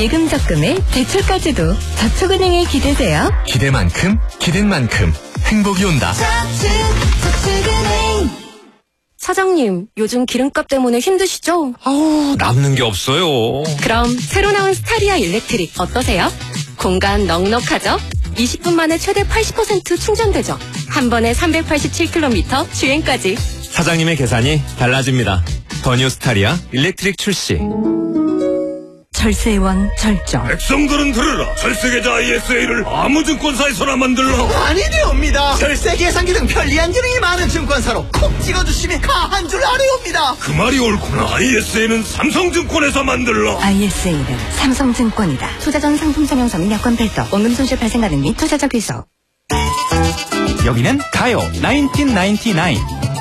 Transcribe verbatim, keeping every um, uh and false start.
예금 적금에 대출까지도 저축은행에 기대세요. 기대만큼 기댄 만큼 행복이 온다. 저축, 저축은행. 사장님, 요즘 기름값 때문에 힘드시죠? 아우, 남는 게 없어요. 그럼 새로 나온 스타리아 일렉트릭 어떠세요? 공간 넉넉하죠? 이십 분 만에 최대 팔십 퍼센트 충전되죠? 한 번에 삼백팔십칠 킬로미터 주행까지. 사장님의 계산이 달라집니다. 더 뉴 스타리아 일렉트릭 출시. 절세원 절정. 백성들은 들으라. 절세계좌 아이에스에이를 아무 증권사에서나 만들라. 아니되옵니다. 절세 계산기 등 편리한 기능이 많은 증권사로 콕 찍어주시면 가한 줄 아뢰옵니다. 그 말이 옳구나. 아이에스에이는 삼성증권에서 만들라. 아이에스에이는 삼성증권이다. 투자 전 상품 설명서 및 여건 별도, 원금 손실 발생 가능 및 투자자 귀속. 여기는 가요 나인틴 나인티나인.